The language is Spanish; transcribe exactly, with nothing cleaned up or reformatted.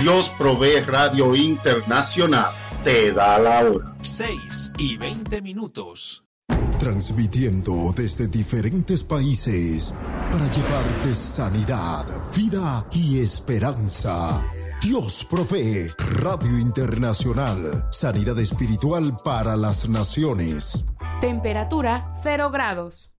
Dios Provee Radio Internacional te da la hora. seis y veinte minutos. Transmitiendo desde diferentes países para llevarte sanidad, vida y esperanza. Dios Provee Radio Internacional. Sanidad espiritual para las naciones. Temperatura cero grados.